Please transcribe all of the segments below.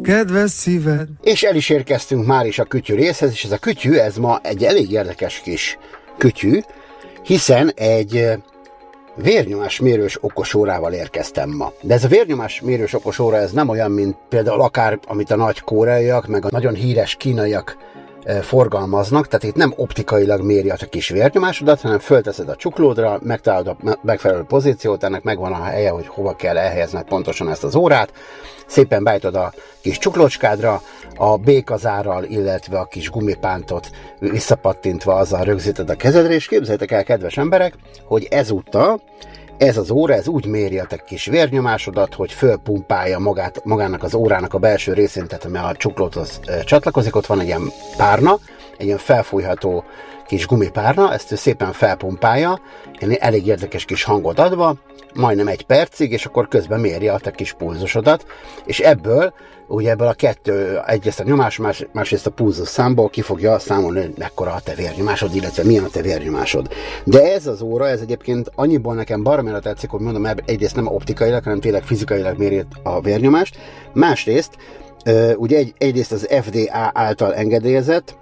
kedves szíved. És el is érkeztünk már is a kütyű részhez, és ez a kütyű, ez ma egy elég érdekes kis kütyű, hiszen egy vérnyomásmérős okosórával érkeztem ma. De ez a vérnyomásmérős okosóra, ez nem olyan, mint például akár, amit a nagy koreaiak, meg a nagyon híres kínaiak forgalmaznak, tehát itt nem optikailag méri a kis vérnyomásodat, hanem fölteszed a csuklódra, megtalálod a megfelelő pozíciót, ennek megvan a helye, hogy hova kell elhelyezned pontosan ezt az órát, szépen beállítod a kis csuklócskádra, a békazárral, illetve a kis gumipántot visszapattintva azzal rögzíted a kezedre, és képzeljétek el, kedves emberek, hogy ezúttal ez az óra, ez úgy méri a te kis vérnyomásodat, hogy fölpumpálja magának az órának a belső részén, tehát ami a csuklódhoz csatlakozik, ott van egy ilyen párna, egy ilyen felfújható kis gumipárna, ezt ő szépen felpumpálja, elég érdekes kis hangot adva, majdnem 1 percig, és akkor közben méri a te kis pulzusodat, és ebből a kettő, egyrészt a nyomás, másrészt a pulzus számból ki fogja számolni, hogy mekkora a te vérnyomásod, illetve milyen a te vérnyomásod. De ez az óra, ez egyébként annyiból nekem baromira tetszik, hogy mondom, egyrészt nem optikailag, hanem tényleg fizikailag méri a vérnyomást, másrészt, ugye egyrészt az FDA által engedélyezett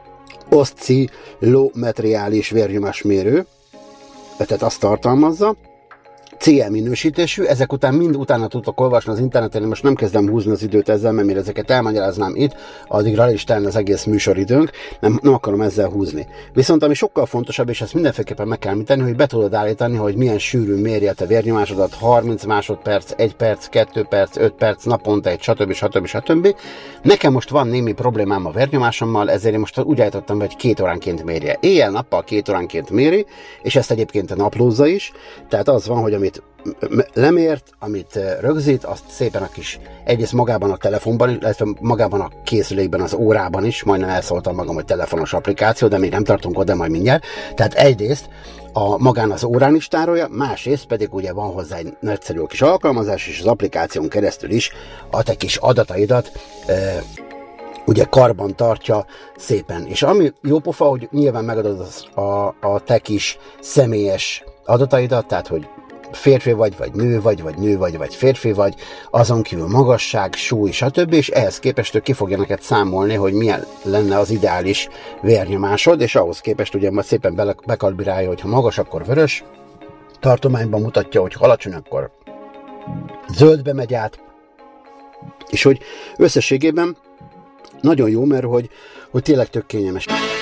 oszcillometriális vérnyomásmérő, tehát azt tartalmazza, CE minősítésű, ezek után mind utána tudtok olvasni az interneten, én most nem kezdem húzni az időt ezzel, mert mire ezeket elmagyaráznám itt, addigra is telne az egész műsoridőnk, nem akarom ezzel húzni. Viszont ami sokkal fontosabb, és ezt mindenféleképpen meg kell említeni, hogy be tudod állítani, hogy milyen sűrűn méri a te vérnyomásodat, 30 másodperc, 1 perc, 2 perc, 5 perc, naponta egy, stb. Nekem most van némi problémám a vérnyomásommal, ezért én most úgy állítottam, hogy 2 óránként mérje. Éjjel-nappal 2 óránként méri, és ezt egyébként naplózza is, tehát az van, hogy amit lemért, amit rögzít, azt szépen a kis, egyrészt magában a telefonban, illetve magában a készülékben, az órában is, majdnem elszóltam magam, hogy telefonos applikáció, de még nem tartunk oda, majd mindjárt. Tehát egyrészt magán az órán is tárolja, másrészt pedig ugye van hozzá egy nagyszerű kis alkalmazás, és az applikáción keresztül is a te kis adataidat ugye karban tartja szépen. És ami jó pofa, hogy nyilván megadod a te kis személyes adataidat, tehát hogy férfi vagy nő vagy férfi vagy, azon kívül magasság, súly, stb. És ehhez képest ő ki fogja neked számolni, hogy milyen lenne az ideális vérnyomásod, és ahhoz képest ugye majd szépen bekalibrálja, hogy ha magas, akkor vörös tartományban mutatja, hogy alacsony, akkor zöldbe megy át, és hogy összességében nagyon jó, mert hogy tényleg tök kényelmes.